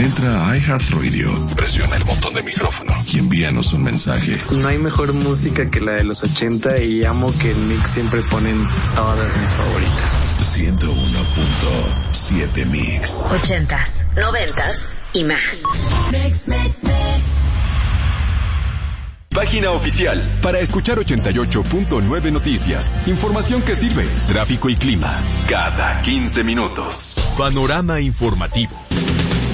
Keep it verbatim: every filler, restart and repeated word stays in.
Entra a iHeartRadio, presiona el botón de micrófono y envíanos un mensaje. No hay mejor música que la de los ochenta y amo que en Mix siempre ponen todas mis favoritas. ciento uno punto siete Mix. Ochentas, noventas y más. Mix, mix, mix. Página oficial para escuchar ochenta y ocho punto nueve Noticias. Información que sirve. Tráfico y clima. Cada quince minutos. Panorama informativo.